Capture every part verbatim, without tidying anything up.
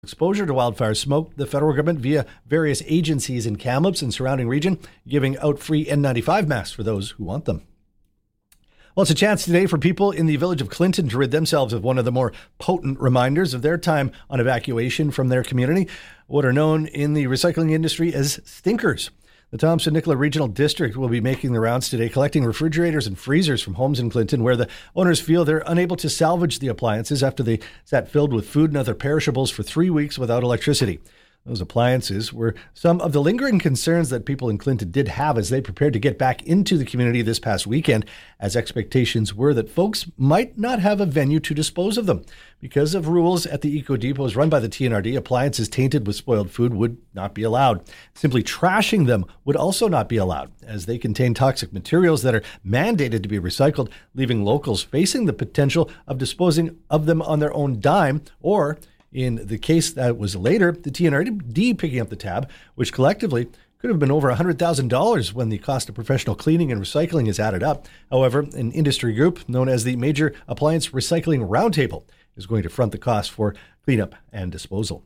Exposure to wildfire smoke, the federal government, via various agencies in Kamloops and surrounding region, giving out free N ninety-five masks for those who want them. Well, it's a chance today for people in the village of Clinton to rid themselves of one of the more potent reminders of their time on evacuation from their community, what are known in the recycling industry as stinkers. The Thompson-Nicola Regional District will be making the rounds today, collecting refrigerators and freezers from homes in Clinton where the owners feel they're unable to salvage the appliances after they sat filled with food and other perishables for three weeks without electricity. Those appliances were some of the lingering concerns that people in Clinton did have as they prepared to get back into the community this past weekend, as expectations were that folks might not have a venue to dispose of them. Because of rules at the eco depots run by the T N R D, appliances tainted with spoiled food would not be allowed. Simply trashing them would also not be allowed, as they contain toxic materials that are mandated to be recycled, leaving locals facing the potential of disposing of them on their own dime, or in the case that was later, the T N R D picking up the tab, which collectively could have been over one hundred thousand dollars when the cost of professional cleaning and recycling is added up. However, an industry group known as the Major Appliance Recycling Roundtable is going to front the cost for cleanup and disposal.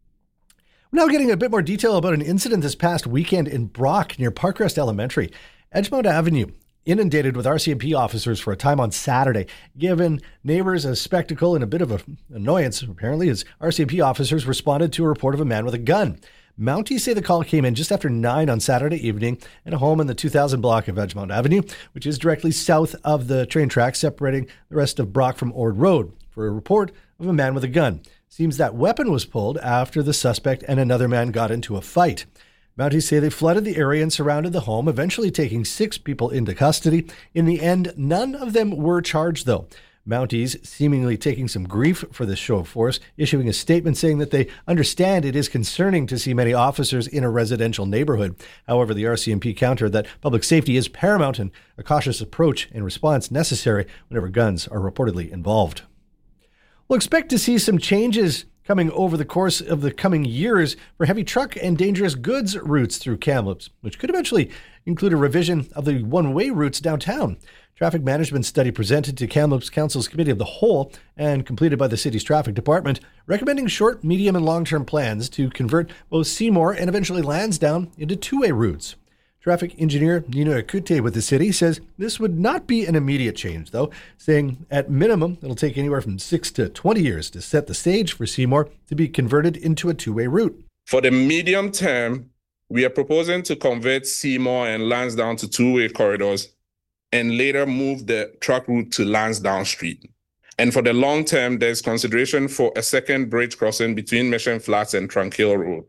We're now getting a bit more detail about an incident this past weekend in Brock near Parkrest Elementary. Edgemount Avenue inundated with R C M P officers for a time on Saturday, giving neighbors a spectacle and a bit of an annoyance, apparently, as R C M P officers responded to a report of a man with a gun. Mounties say the call came in just after nine on Saturday evening at a home in the two thousand block of Edgemount Avenue, which is directly south of the train track separating the rest of Brock from Ord Road, for a report of a man with a gun. Seems that weapon was pulled after the suspect and another man got into a fight. Mounties say they flooded the area and surrounded the home, eventually taking six people into custody. In the end, none of them were charged, though. Mounties seemingly taking some grief for this show of force, issuing a statement saying that they understand it is concerning to see many officers in a residential neighborhood. However, the R C M P countered that public safety is paramount and a cautious approach and response necessary whenever guns are reportedly involved. We'll expect to see some changes coming over the course of the coming years for heavy truck and dangerous goods routes through Kamloops, which could eventually include a revision of the one-way routes downtown. Traffic management study presented to Kamloops Council's Committee of the Whole and completed by the city's traffic department, recommending short, medium, and long-term plans to convert both Seymour and eventually Lansdowne into two-way routes. Traffic engineer Nino Akute with the city says this would not be an immediate change, though, saying at minimum it'll take anywhere from six to twenty years to set the stage for Seymour to be converted into a two-way route. For the medium term, we are proposing to convert Seymour and Lansdowne to two-way corridors and later move the truck route to Lansdowne Street. And for the long term, there's consideration for a second bridge crossing between Mission Flats and Tranquil Road.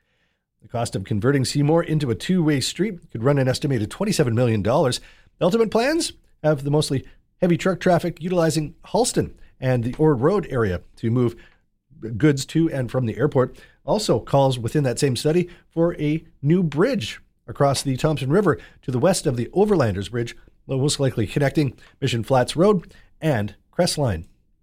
The cost of converting Seymour into a two-way street could run an estimated twenty-seven million dollars. The ultimate plans have the mostly heavy truck traffic utilizing Halston and the Ord Road area to move goods to and from the airport. Also calls within that same study for a new bridge across the Thompson River to the west of the Overlanders Bridge, most likely connecting Mission Flats Road and Crestline.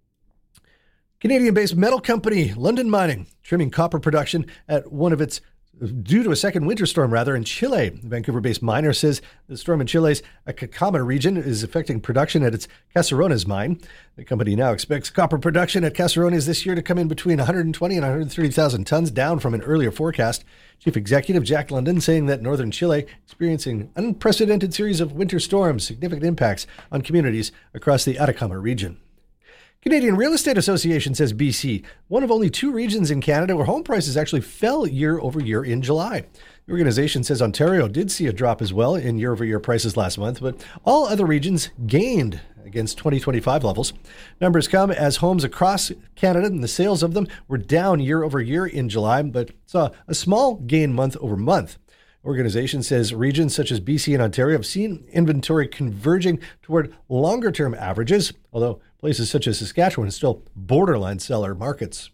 Canadian-based metal company Lundin Mining trimming copper production at one of its due to a second winter storm, rather, in Chile. The Vancouver-based miner says the storm in Chile's Atacama region is affecting production at its Caserones mine. The company now expects copper production at Caserones this year to come in between one hundred twenty and one hundred thirty thousand tons, down from an earlier forecast. Chief Executive Jack London saying that northern Chile experiencing an unprecedented series of winter storms, significant impacts on communities across the Atacama region. Canadian Real Estate Association says B C, one of only two regions in Canada where home prices actually fell year over year in July. The organization says Ontario did see a drop as well in year over year prices last month, but all other regions gained against twenty twenty-five levels. Numbers come as homes across Canada and the sales of them were down year over year in July, but saw a small gain month over month. Organization says regions such as B C and Ontario have seen inventory converging toward longer-term averages, although places such as Saskatchewan are still borderline seller markets.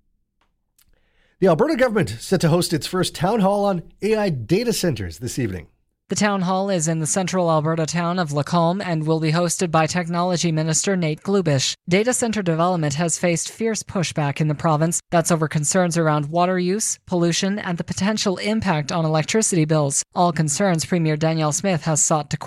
The Alberta government set to host its first town hall on A I data centers this evening. The town hall is in the central Alberta town of Lacombe and will be hosted by Technology Minister Nate Glubish. Data center development has faced fierce pushback in the province. That's over concerns around water use, pollution, and the potential impact on electricity bills. All concerns Premier Danielle Smith has sought to quell.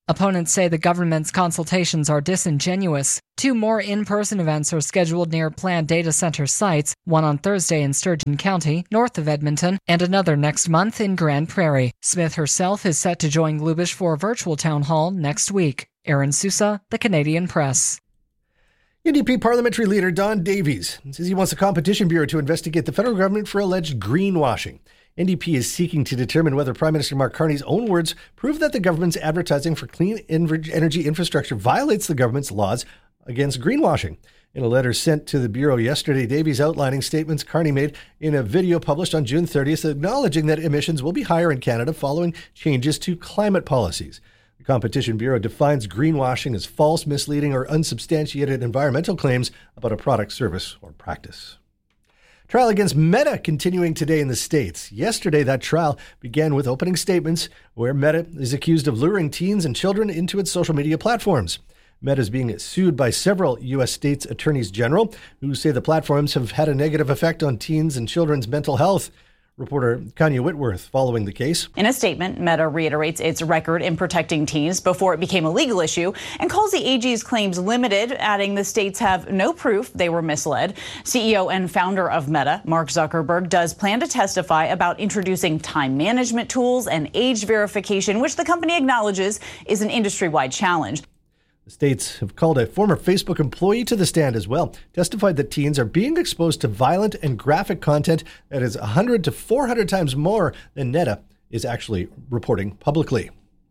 Opponents say the government's consultations are disingenuous. Two more in-person events are scheduled near planned data center sites, one on Thursday in Sturgeon County, north of Edmonton, and another next month in Grand Prairie. Smith herself is set to join Glubish for a virtual town hall next week. Aaron Sousa, The Canadian Press. N D P parliamentary leader Don Davies says he wants the Competition Bureau to investigate the federal government for alleged greenwashing. N D P is seeking to determine whether Prime Minister Mark Carney's own words prove that the government's advertising for clean energy infrastructure violates the government's laws against greenwashing. In a letter sent to the Bureau yesterday, Davies outlining statements Carney made in a video published on June thirtieth, acknowledging that emissions will be higher in Canada following changes to climate policies. The Competition Bureau defines greenwashing as false, misleading, or unsubstantiated environmental claims about a product, service, or practice. Trial against Meta continuing today in the States. Yesterday, that trial began with opening statements where Meta is accused of luring teens and children into its social media platforms. Meta is being sued by several U S states' attorneys general who say the platforms have had a negative effect on teens and children's mental health. Reporter Kanya Whitworth following the case. In a statement, Meta reiterates its record in protecting teens before it became a legal issue and calls the A G's claims limited, adding the states have no proof they were misled. C E O and founder of Meta, Mark Zuckerberg, does plan to testify about introducing time management tools and age verification, which the company acknowledges is an industry-wide challenge. The states have called a former Facebook employee to the stand as well, testified that teens are being exposed to violent and graphic content that is one hundred to four hundred times more than Meta is actually reporting publicly.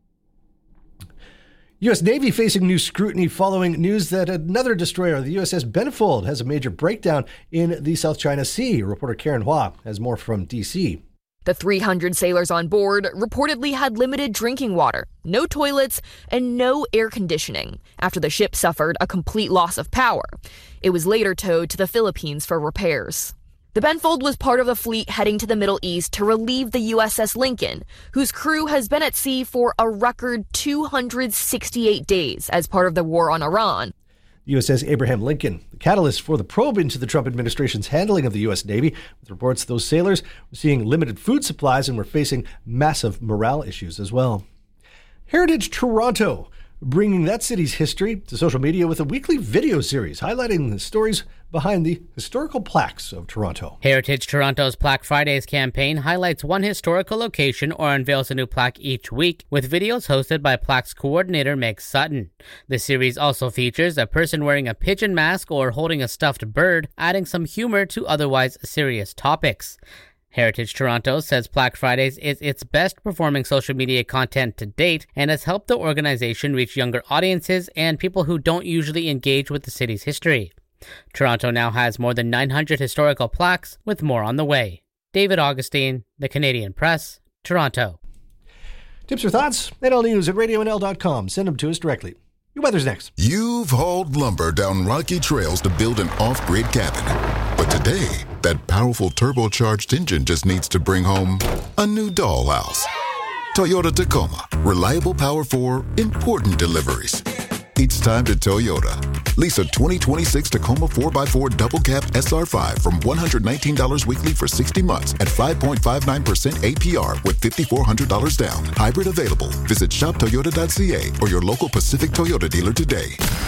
U S Navy facing new scrutiny following news that another destroyer, the U S S Benefold, has a major breakdown in the South China Sea. Reporter Karen Hua has more from D C. The three hundred sailors on board reportedly had limited drinking water, no toilets, and no air conditioning after the ship suffered a complete loss of power. It was later towed to the Philippines for repairs. The Benfold was part of the fleet heading to the Middle East to relieve the U S S Lincoln, whose crew has been at sea for a record two hundred sixty-eight days as part of the war on Iran. U S S Abraham Lincoln, the catalyst for the probe into the Trump administration's handling of the U S Navy, with reports those sailors were seeing limited food supplies and were facing massive morale issues as well. Heritage Toronto, bringing that city's history to social media with a weekly video series highlighting the stories behind the historical plaques of Toronto. Heritage Toronto's Plaque Fridays campaign highlights one historical location or unveils a new plaque each week, with videos hosted by Plaques coordinator Meg Sutton. The series also features a person wearing a pigeon mask or holding a stuffed bird, adding some humor to otherwise serious topics. Heritage Toronto says Plaque Fridays is its best performing social media content to date and has helped the organization reach younger audiences and people who don't usually engage with the city's history. Toronto now has more than nine hundred historical plaques, with more on the way. David Augustine, The Canadian Press, Toronto. Tips or thoughts? N L News at radio n l dot com. Send them to us directly. Your weather's next. You've hauled lumber down rocky trails to build an off-grid cabin. But today, that powerful turbocharged engine just needs to bring home a new dollhouse. Toyota Tacoma. Reliable power for important deliveries. It's time to Toyota. Lease a twenty twenty-six Tacoma four by four Double Cab S R five from one hundred nineteen dollars weekly for sixty months at five point five nine percent A P R with five thousand four hundred dollars down. Hybrid available. Visit shop toyota dot c a or your local Pacific Toyota dealer today.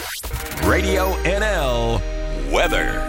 Radio N L weather.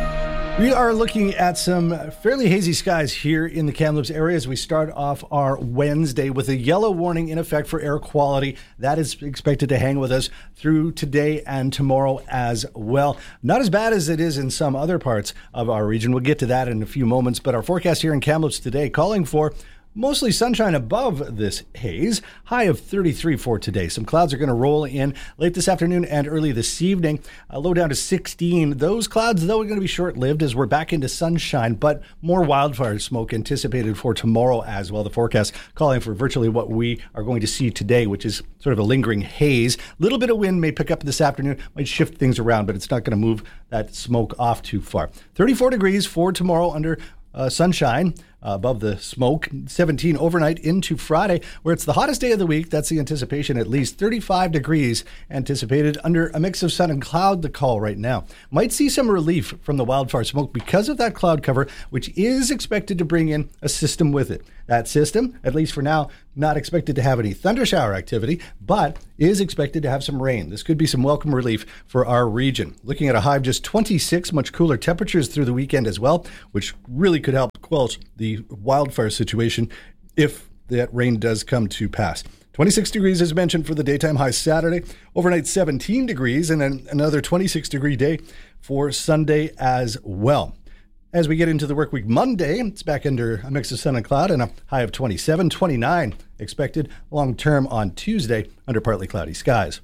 We are looking at some fairly hazy skies here in the Kamloops area as we start off our Wednesday with a yellow warning in effect for air quality. That is expected to hang with us through today and tomorrow as well. Not as bad as it is in some other parts of our region. We'll get to that in a few moments, but our forecast here in Kamloops today calling for mostly sunshine above this haze. High of thirty-three for today. Some clouds are going to roll in late this afternoon and early this evening. Uh, low down to sixteen. Those clouds, though, are going to be short-lived as we're back into sunshine, but more wildfire smoke anticipated for tomorrow as well. The forecast calling for virtually what we are going to see today, which is sort of a lingering haze. Little bit of wind may pick up this afternoon, might shift things around, but it's not going to move that smoke off too far. thirty-four degrees for tomorrow under Uh, sunshine. uh, above the smoke. seventeen overnight into Friday, where it's the hottest day of the week. That's the anticipation, at least thirty-five degrees anticipated under a mix of sun and cloud, the call right now. Might see some relief from the wildfire smoke because of that cloud cover, which is expected to bring in a system with it. That system, at least for now, not expected to have any thunder shower activity, but is expected to have some rain. This could be some welcome relief for our region. Looking at a high of just twenty-six, much cooler temperatures through the weekend as well, which really could help quell the wildfire situation if that rain does come to pass. twenty-six degrees as mentioned for the daytime high Saturday. Overnight seventeen degrees, and then another twenty-six degree day for Sunday as well. As we get into the work week Monday, it's back under a mix of sun and cloud and a high of twenty-seven, twenty-nine expected long term on Tuesday under partly cloudy skies.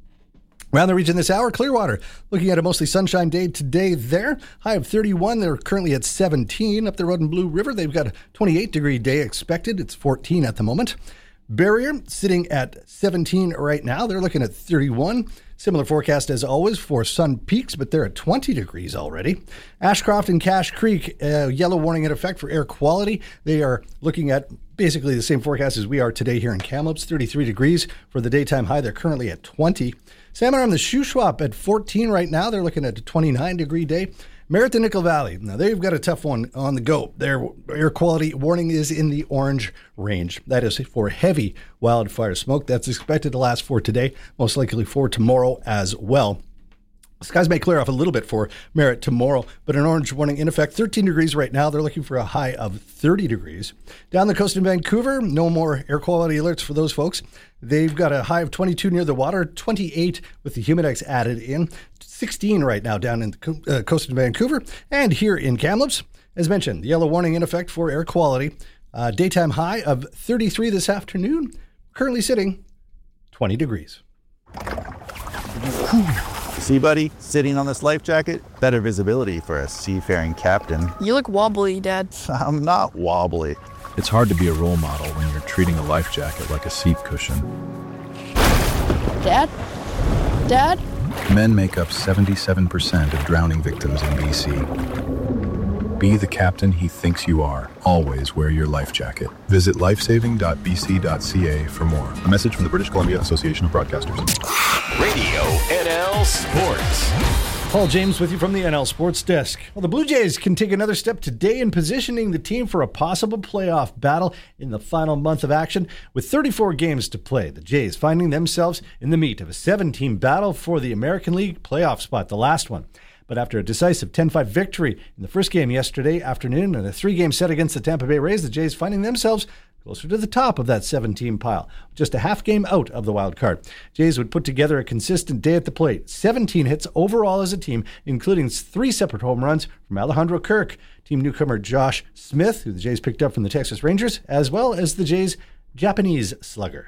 Around the region this hour, Clearwater, looking at a mostly sunshine day today there. High of thirty-one. They're currently at seventeen. Up the road in Blue River, they've got a twenty-eight degree day expected. It's fourteen at the moment. Barrier sitting at seventeen right now. They're looking at thirty-one. Similar forecast as always for Sun Peaks, but they're at twenty degrees already. Ashcroft and Cache Creek, uh, yellow warning in effect for air quality. They are looking at basically the same forecast as we are today here in Kamloops, thirty-three degrees for the daytime high. They're currently at twenty. Salmon Arm, the Shuswap at fourteen right now. They're looking at a twenty-nine degree day. Merritt and Nickel Valley, now they've got a tough one on the go. Their air quality warning is in the orange range. That is for heavy wildfire smoke. That's expected to last for today, most likely for tomorrow as well. Skies may clear off a little bit for Merritt tomorrow, but an orange warning in effect, thirteen degrees right now. They're looking for a high of thirty degrees. Down the coast in Vancouver, no more air quality alerts for those folks. They've got a high of twenty-two near the water, twenty-eight with the Humidex added in, sixteen right now down in the co- uh, coast in Vancouver. And here in Kamloops, as mentioned, the yellow warning in effect for air quality. Uh, daytime high of thirty-three this afternoon, currently sitting twenty degrees. See, buddy, sitting on this life jacket, better visibility for a seafaring captain. You look wobbly, Dad. I'm not wobbly. It's hard to be a role model when you're treating a life jacket like a seat cushion. Dad? Dad? Men make up seventy-seven percent of drowning victims in B C. Be the captain he thinks you are. Always wear your life jacket. Visit lifesaving dot b c dot c a for more. A message from the British Columbia Association of Broadcasters. Radio N L Sports. Paul James with you from the N L Sports Desk. Well, the Blue Jays can take another step today in positioning the team for a possible playoff battle in the final month of action. With thirty-four games to play, the Jays finding themselves in the meat of a seven-team battle for the American League playoff spot, the last one. But after a decisive ten five victory in the first game yesterday afternoon and a three-game set against the Tampa Bay Rays, the Jays finding themselves closer to the top of that seven-team pile, just a half game out of the wild card. Jays would put together a consistent day at the plate. seventeen hits overall as a team, including three separate home runs from Alejandro Kirk, team newcomer Josh Smith, who the Jays picked up from the Texas Rangers, as well as the Jays' Japanese slugger.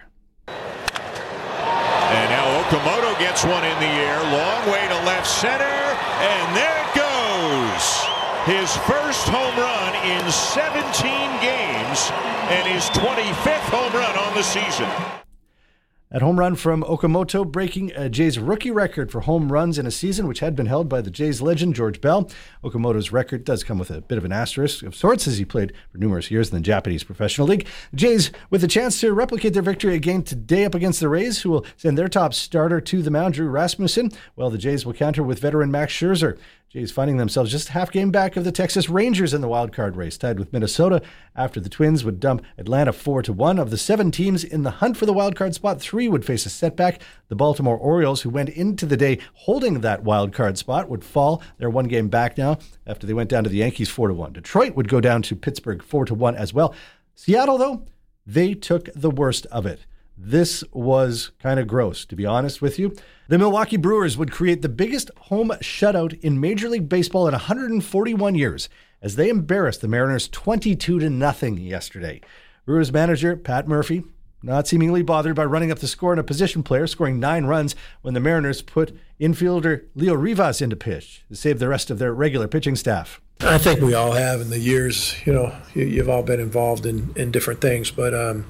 And now Okamoto gets one in the air, long way to left center, and there it goes. His first home run in seventeen games and his twenty-fifth home run on the season. That home run from Okamoto, breaking a Jays rookie record for home runs in a season, which had been held by the Jays legend George Bell. Okamoto's record does come with a bit of an asterisk of sorts, as he played for numerous years in the Japanese Professional League. The Jays with a chance to replicate their victory again today up against the Rays, who will send their top starter to the mound, Drew Rasmussen. Well, the Jays will counter with veteran Max Scherzer. Jays finding themselves just half game back of the Texas Rangers in the wild card race, tied with Minnesota after the Twins would dump Atlanta four to one. Of the seven teams in the hunt for the wild card spot, three would face a setback. The Baltimore Orioles, who went into the day holding that wild card spot, would fall. They're one game back now after they went down to the Yankees four to one. Detroit would go down to Pittsburgh four to one as well. Seattle, though, they took the worst of it. This was kind of gross, to be honest with you. The Milwaukee Brewers would create the biggest home shutout in Major League Baseball in one hundred forty-one years as they embarrassed the Mariners twenty-two to nothing yesterday. Brewers manager Pat Murphy, not seemingly bothered by running up the score on a position player, scoring nine runs when the Mariners put infielder Leo Rivas into pitch to save the rest of their regular pitching staff. I think we all have in the years, you know, you, you've all been involved in, in different things, but, um,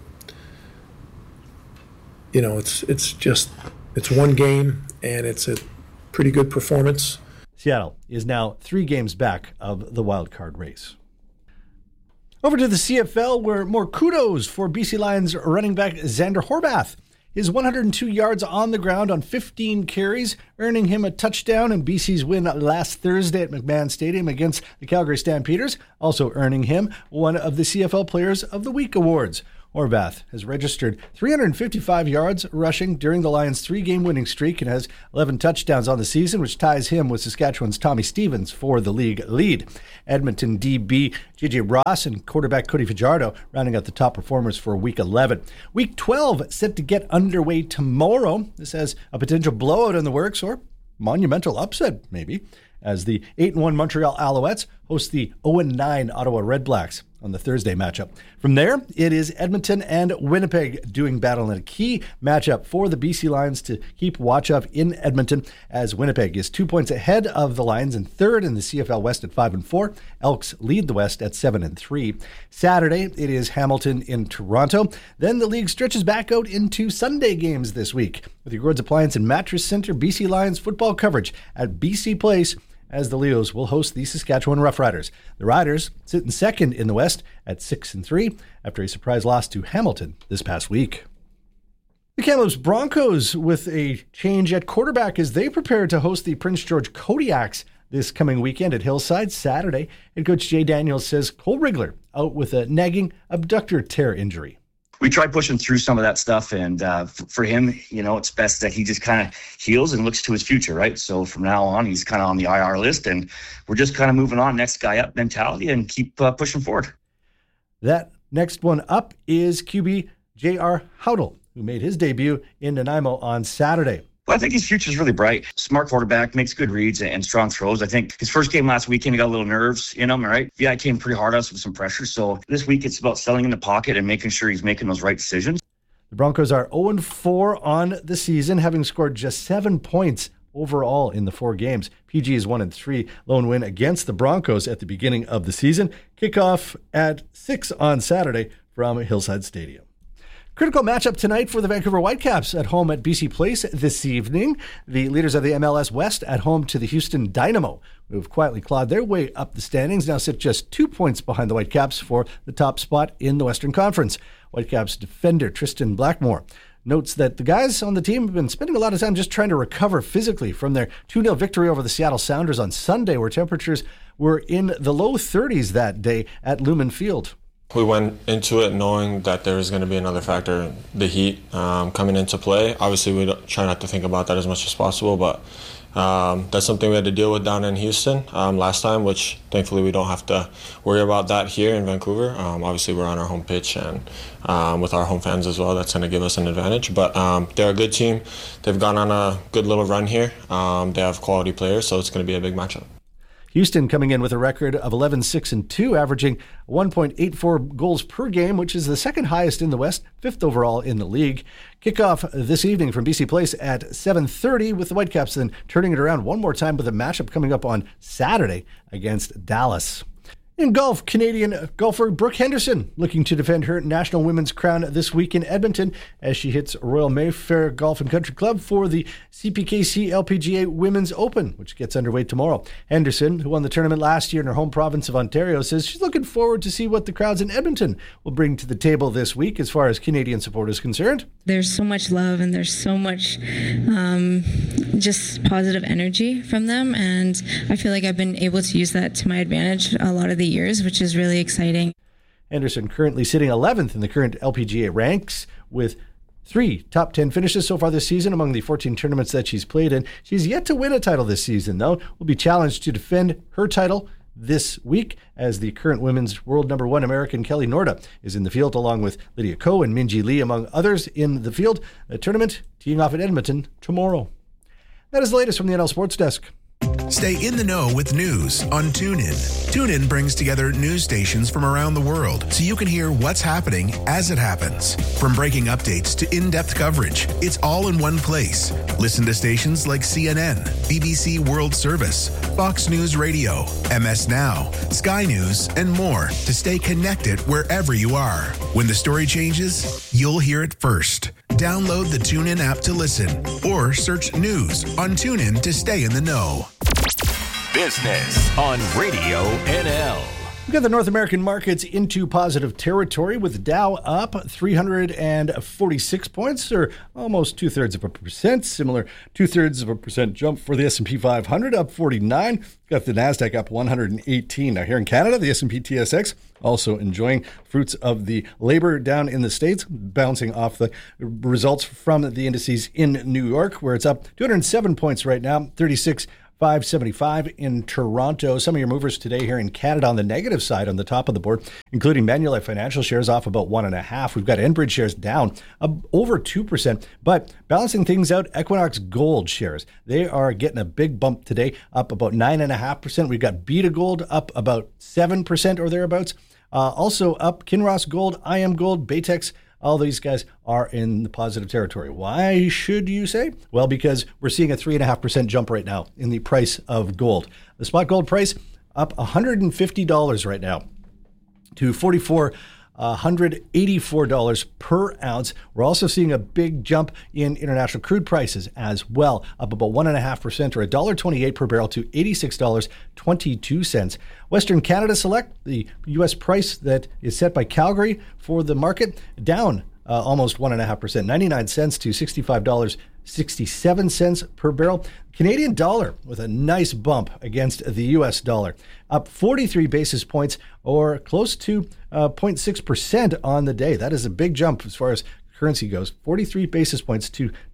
you know, it's it's just, it's one game and it's a pretty good performance. Seattle is now three games back of the wild card race. Over to the C F L, where more kudos for B C Lions running back Xander Horvath. His one hundred two yards on the ground on fifteen carries, earning him a touchdown in B C's win last Thursday at McMahon Stadium against the Calgary Stampeders, also earning him one of the C F L Players of the Week awards. Horvath has registered three hundred fifty-five yards rushing during the Lions' three-game winning streak and has eleven touchdowns on the season, which ties him with Saskatchewan's Tommy Stevens for the league lead. Edmonton D B J J Ross and quarterback Cody Fajardo rounding out the top performers for Week eleven. Week twelve set to get underway tomorrow. This has a potential blowout in the works, or monumental upset, maybe, as the eight and one Montreal Alouettes host the oh and nine Ottawa Redblacks on the Thursday matchup. From there, it is Edmonton and Winnipeg doing battle in a key matchup for the B C Lions to keep watch of in Edmonton, as Winnipeg is two points ahead of the Lions and third in the C F L West at five and four. Elks lead the West at seven and three. Saturday, it is Hamilton in Toronto. Then the league stretches back out into Sunday games this week with your Gord's Appliance and Mattress Center B C Lions football coverage at B C Place, as the Leos will host the Saskatchewan Roughriders. The Riders sit in second in the West at six and three after a surprise loss to Hamilton this past week. The Kamloops Broncos with a change at quarterback as they prepare to host the Prince George Kodiaks this coming weekend at Hillside Saturday. Head coach Jay Daniels says Cole Rigler out with a nagging abductor tear injury. We try pushing through some of that stuff, and uh, f- for him, you know, it's best that he just kind of heals and looks to his future, right? So from now on, he's kind of on the I R list, and we're just kind of moving on, next guy up mentality, and keep uh, pushing forward. That next one up is Q B J R Howdle, who made his debut in Nanaimo on Saturday. Well, I think his future is really bright. Smart quarterback, makes good reads and strong throws. I think his first game last weekend, he got a little nerves in him, right? Yeah, I came pretty hard on us with some pressure. So this week, it's about selling in the pocket and making sure he's making those right decisions. The Broncos are oh and four on the season, having scored just seven points overall in the four games. P G is one and three. Lone win against the Broncos at the beginning of the season. Kickoff at six on Saturday from Hillside Stadium. Critical matchup tonight for the Vancouver Whitecaps at home at B C Place this evening. The leaders of the M L S West at home to the Houston Dynamo, who have quietly clawed their way up the standings, now sit just two points behind the Whitecaps for the top spot in the Western Conference. Whitecaps defender Tristan Blackmore notes that the guys on the team have been spending a lot of time just trying to recover physically from their two nil victory over the Seattle Sounders on Sunday, where temperatures were in the low thirties that day at Lumen Field. We went into it knowing that there was going to be another factor, the heat, um, coming into play. Obviously, we don't, try not to think about that as much as possible, but um, that's something we had to deal with down in Houston um, last time, which thankfully we don't have to worry about that here in Vancouver. Um, obviously, we're on our home pitch and um, with our home fans as well. That's going to give us an advantage. But um, they're a good team. They've gone on a good little run here. Um, they have quality players, so it's going to be a big matchup. Houston coming in with a record of eleven six and two, averaging one point eight four goals per game, which is the second highest in the West, fifth overall in the league. Kickoff this evening from B C Place at seven thirty, with the Whitecaps then turning it around one more time with a matchup coming up on Saturday against Dallas. In golf, Canadian golfer Brooke Henderson looking to defend her national women's crown this week in Edmonton as she hits Royal Mayfair Golf and Country Club for the C P K C L P G A Women's Open, which gets underway tomorrow. Henderson, who won the tournament last year in her home province of Ontario, says she's looking forward to see what the crowds in Edmonton will bring to the table this week as far as Canadian support is concerned. There's so much love and there's so much um, just positive energy from them, and I feel like I've been able to use that to my advantage a lot of the years, which is really exciting. Henderson currently sitting eleventh in the current L P G A ranks with three top ten finishes so far this season among the fourteen tournaments that she's played in. She's yet to win a title this season, though. Will be challenged to defend her title this week as the current women's world number one American Kelly Norda is in the field, along with Lydia Ko and Minji Lee, among others in the field. The tournament teeing off at Edmonton tomorrow. That is the latest from the N L Sports Desk. Stay in the know with news on TuneIn. TuneIn brings together news stations from around the world so you can hear what's happening as it happens. From breaking updates to in-depth coverage, it's all in one place. Listen to stations like C N N, B B C World Service, Fox News Radio, M S Now, Sky News, and more to stay connected wherever you are. When the story changes, you'll hear it first. Download the TuneIn app to listen or search news on TuneIn to stay in the know. Business on Radio N L. We've got the North American markets into positive territory with the Dow up three hundred forty-six points, or almost two-thirds of a percent. Similar two-thirds of a percent jump for the S and P five hundred, up forty-nine. Got the NASDAQ up one hundred eighteen. Now here in Canada, the S and P T S X also enjoying fruits of the labor down in the States, bouncing off the results from the indices in New York, where it's up two hundred seven points right now, thirty-six five seventy-five in Toronto. Some of your movers today here in Canada on the negative side on the top of the board, including Manulife Financial shares off about one and a half. We've got Enbridge shares down uh, over two percent, but balancing things out, Equinox Gold shares, they are getting a big bump today, up about nine and a half percent. We've got Beta Gold up about seven percent or thereabouts. Uh, also up Kinross Gold, I M Gold, Baytex. All these guys are in the positive territory. Why should you say? Well, because we're seeing a three point five percent jump right now in the price of gold. The spot gold price up one hundred fifty dollars right now to four thousand four hundred eighty-four dollars per ounce. We're also seeing a big jump in international crude prices as well, up about one point five percent or one dollar twenty-eight per barrel to eighty-six dollars and twenty-two cents. Western Canada Select, the U S price that is set by Calgary for the market, down uh, almost one point five percent, ninety-nine cents to sixty-five dollars and sixty-seven cents per barrel. Canadian dollar with a nice bump against the U S dollar, up forty-three basis points or close to uh, zero point six percent on the day. That is a big jump as far as currency goes. forty-three basis points to